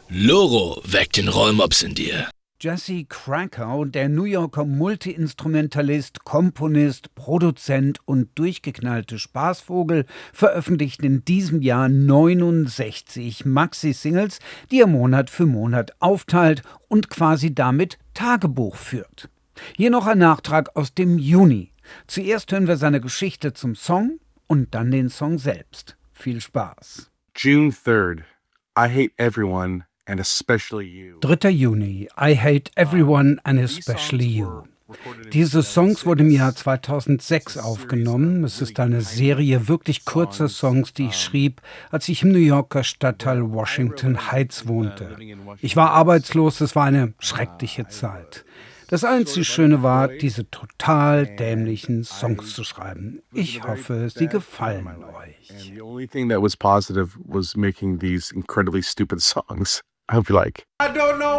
Loro weckt den Rollmops in dir. Jesse Krakow, der New Yorker Multiinstrumentalist, Komponist, Produzent und durchgeknallte Spaßvogel, veröffentlicht in diesem Jahr 69 Maxi-Singles, die er Monat für Monat aufteilt und quasi damit Tagebuch führt. Hier noch ein Nachtrag aus dem Juni. Zuerst hören wir seine Geschichte zum Song und dann den Song selbst. Viel Spaß. June 3rd. I hate everyone and especially you. 3. Juni. I hate everyone and especially you. Diese Songs wurden im Jahr 2006 aufgenommen. Es ist eine Serie wirklich kurzer Songs, die ich schrieb, als ich im New Yorker Stadtteil Washington Heights wohnte. Ich war arbeitslos, es war eine schreckliche Zeit. Das einzige Schöne war, diese total dämlichen Songs zu schreiben. Ich hoffe, sie gefallen euch. And the only thing that was positive was making these incredibly stupid songs. I hope you like.